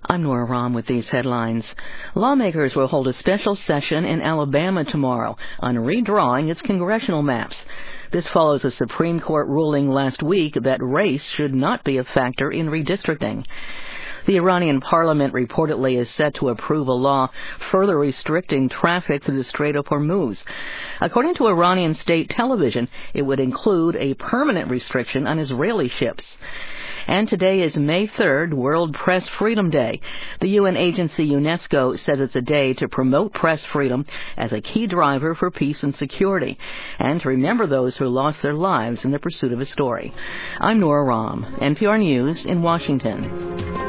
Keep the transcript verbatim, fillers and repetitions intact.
I'm Nora Rahm with these headlines. Lawmakers will hold a special session in Alabama tomorrow on redrawing its congressional maps. This follows a Supreme Court ruling last week that race should not be a factor in redistricting. The Iranian parliament reportedly is set to approve a law further restricting traffic through the Strait of Hormuz. According to Iranian state television, it would include a permanent restriction on Israeli ships. And today is May third, World Press Freedom Day. The U N agency UNESCO says it's a day to promote press freedom as a key driver for peace and security, and to remember those who lost their lives in the pursuit of a story. I'm Nora Rahm, N P R News in Washington.